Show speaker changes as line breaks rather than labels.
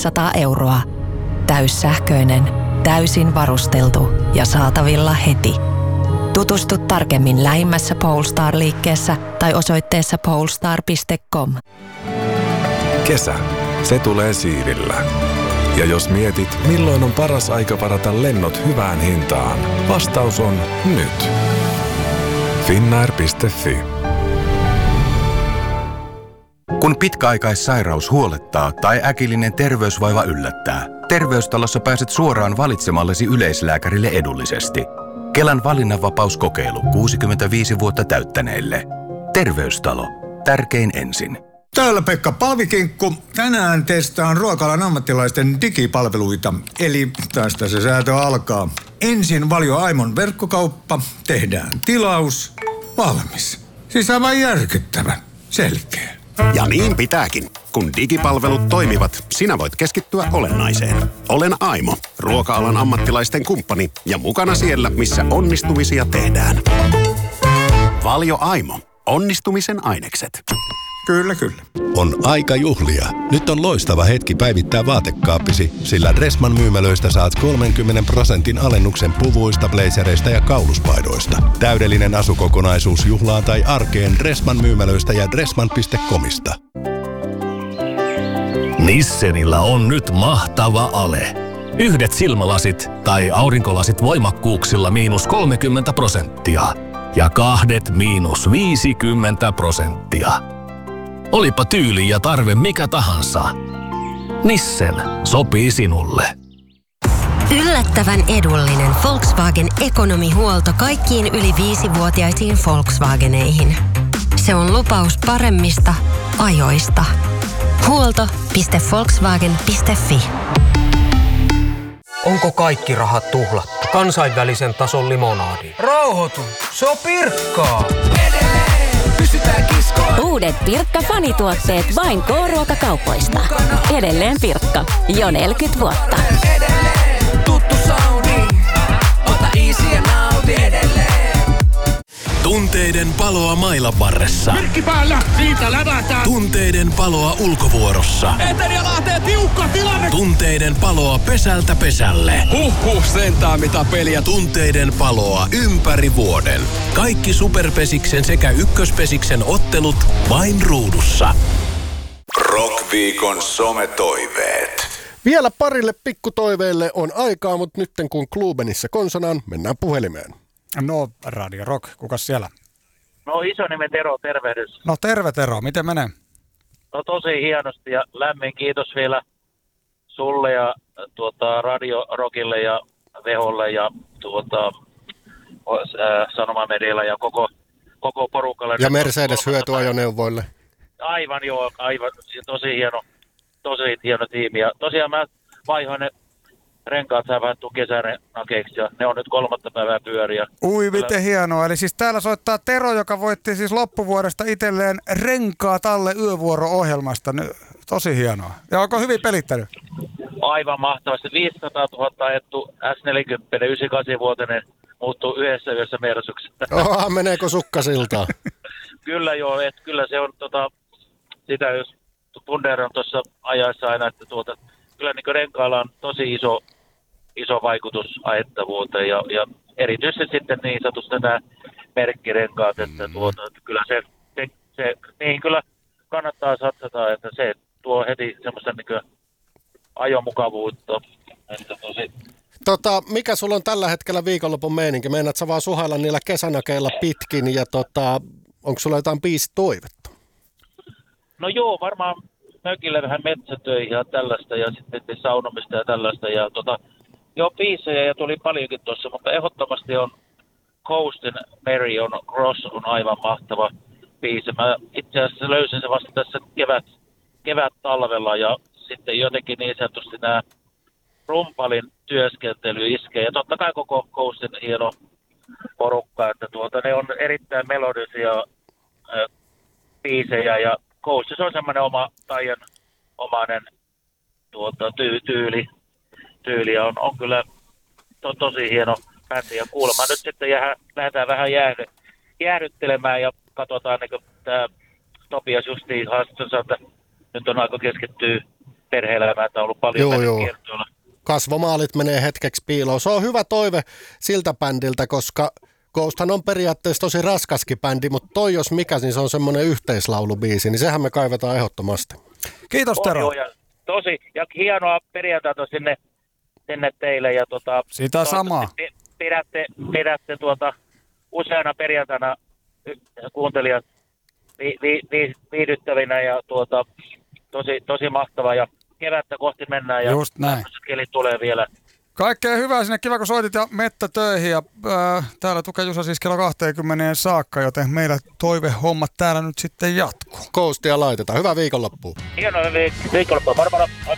500 €. Täyssähköinen, täysin varusteltu ja saatavilla heti. Tutustu tarkemmin lähimmässä Polestar-liikkeessä tai osoitteessa polestar.com.
Kesä, se tulee siivillä. Ja jos mietit, milloin on paras aika varata lennot hyvään hintaan, vastaus on nyt. Finnair.fi.
Kun pitkäaikaissairaus huolettaa tai äkillinen terveysvaiva yllättää, Terveystalossa pääset suoraan valitsemallesi yleislääkärille edullisesti. Kelan valinnanvapauskokeilu 65 vuotta täyttäneille. Terveystalo. Tärkein ensin.
Täällä Pekka Paavikinkku. Tänään testaan ruokalan ammattilaisten digipalveluita. Eli tästä se säätö alkaa. Ensin Valio Aimon verkkokauppa. Tehdään tilaus. Valmis. Siis aivan järkyttävä. Selkeä.
Ja niin pitääkin. Kun digipalvelut toimivat, sinä voit keskittyä olennaiseen. Olen Aimo, ruoka-alan ammattilaisten kumppani ja mukana siellä, missä onnistumisia tehdään. Valio Aimo. Onnistumisen ainekset.
Kyllä, kyllä.
On aika juhlia. Nyt on loistava hetki päivittää vaatekaappisi, sillä Dressman myymälöistä saat 30% alennuksen puvuista, blazereista ja kauluspaidoista. Täydellinen asukokonaisuus juhlaan tai arkeen Dressman myymälöistä ja dressman.comista.
Nissenillä on nyt mahtava ale. Yhdet silmälasit tai aurinkolasit voimakkuuksilla -30% ja kahdet -50%. Olipa tyyli ja tarve mikä tahansa. Nissen sopii sinulle.
Yllättävän edullinen Volkswagen Ekonomihuolto kaikkiin yli 5-vuotiaisiin Volkswageneihin. Se on lupaus paremmista ajoista. Huolto.volkswagen.fi.
Onko kaikki rahat tuhlattu? Kansainvälisen tason limonadi. Rauhoitu, se on Pirkkaa.
Uudet Pirkka-fanituotteet vain K-ruokakaupoista. Edelleen Pirkka. Jo 40 vuotta.
Tuttu sauni. Ota easy ja nauti edelleen.
Tunteiden paloa mailan varressa.
Pirkki päällä, siitä lävätään.
Tunteiden paloa ulkovuorossa.
Eteri ja Lahteen tiukka tilanne.
Tunteiden paloa pesältä pesälle.
Sentään mitä peliä.
Tunteiden paloa ympäri vuoden. Kaikki Superpesiksen sekä Ykköspesiksen ottelut vain ruudussa.
Rock-viikon sometoiveet.
Vielä parille pikkutoiveille on aikaa, mutta nytten kun Klubenissa konsonaan, mennään puhelimeen.
No, Radio Rock, kukas siellä?
No Isonimen Tero, tervehdys.
No terve Tero, miten menee?
No tosi hienosti ja lämmin kiitos vielä sulle ja Radio Rockille ja Veholle ja Sanomamedialla ja koko porukalle.
Ja Mercedes hyötyajoneuvoille.
Aivan joo, aivan. Tosi hieno tiimi. Ja tosiaan mä vaihoin ne renkaat säävähtyy kesäinen nakeiksi ja ne on nyt 3. päivää pyöriä.
Ui, miten hienoa. Eli siis täällä soittaa Tero, joka voitti siis loppuvuodesta itselleen renkaat alle yövuoro-ohjelmasta. Tosi hienoa. Ja onko hyvin pelittänyt?
Aivan mahtavasti. 500 000 ajettu S40, 98-vuotinen muuttuu yhdessä yössä Mersuksi.
Meneekö sukkasiltaan?
Kyllä joo, että kyllä se on sitä, jos Thunder on tuossa ajaessa aina, että kyllä niin renkaalla on tosi iso vaikutus ajettavuuteen ja erityisesti sitten niin sanotusti nämä merkkirenkaat, että kyllä se niihin kyllä kannattaa satsata, että se tuo heti semmoista niin ajomukavuutta. Että
mikä sulla on tällä hetkellä viikonlopun meininki? Meinaat sä vaan suhailla niillä kesänakeilla pitkin ja onko sulla jotain biisitoivetta?
No joo, varmaan mökille vähän metsätöihin ja tällaista ja sitten saunomista ja tällaista ja joo biisejä ja tuli paljonkin tuossa, mutta ehdottomasti on Coastin Mary on Cross on aivan mahtava biisi. Mä itse asiassa löysin se vasta tässä kevät talvella ja sitten jotenkin niin sanotusti nämä rumpalin työskentely iskee ja totta kai koko Coastin hieno porukka, että ne on erittäin melodisia biisejä ja Coastis on semmoinen oma omainen tyyli ja on kyllä tosi hieno bändi ja kuulemma nyt sitten lähdetään vähän jäähdyttelemään ja katsotaan niin kuin tämä Topias justiin haastattelussa, että nyt on aika keskittyä perhe-elämää, että on ollut paljon kiertoilla.
Kasvomaalit menee hetkeksi piiloon. Se on hyvä toive siltä bändiltä, koska Ghosthan on periaatteessa tosi raskaskin bändi, mutta toi jos mikä, niin se on semmoinen yhteislaulubiisi, niin sehän me kaivetaan ehdottomasti.
Kiitos Tero.
Tosi, ja hienoa perjantaita sinne teille. Ja
sitä samaa.
Pidätte useana perjantaina kuuntelijat viihdyttävinä ja tosi mahtavaa. Ja kevättä kohti mennään ja
just näin.
Keli tulee vielä.
Kaikkea hyvää sinne, kiva kun soitit ja Mettä töihin ja täällä Tuke Jusa siis kello 20 saakka, joten meillä toivehommat täällä nyt sitten jatkuu.
Ghostia laitetaan. Hyvää viikonloppua.
Hienoa viikonloppua. Varmaan